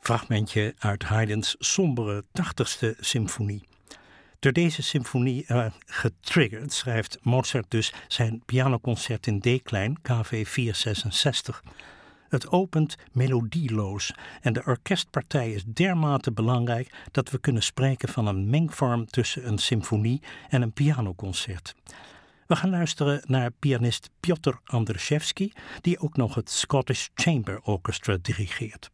Fragmentje uit Haydn's sombere 80ste symfonie. Door deze symfonie getriggerd schrijft Mozart dus zijn pianoconcert in D-klein, KV 466. Het opent melodieloos en de orkestpartij is dermate belangrijk dat we kunnen spreken van een mengvorm tussen een symfonie en een pianoconcert. We gaan luisteren naar pianist Piotr Andrzejewski, die ook nog het Scottish Chamber Orchestra dirigeert.